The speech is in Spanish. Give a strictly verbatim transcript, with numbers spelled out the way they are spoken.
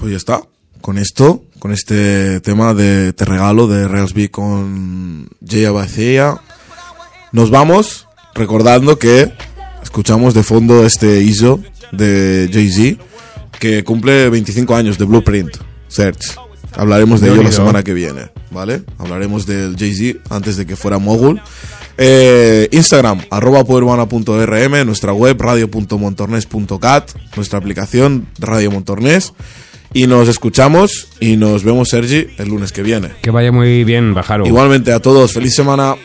Pues ya está. Con esto, con este tema de Te Regalo de Reals B con Jay Abacea, nos vamos recordando que escuchamos de fondo este I S O de Jay-Z, que cumple veinticinco años, de Blueprint Search. Hablaremos de ello la semana que viene, ¿vale? Hablaremos del Jay-Z antes de que fuera mogul. Eh, Instagram, arroba poderurbana punto r m, nuestra web, radio punto montornés punto cat, nuestra aplicación Radio Montornés. Y nos escuchamos y nos vemos, Sergi, el lunes que viene. Que vaya muy bien, Bajaro. Igualmente a todos, feliz semana.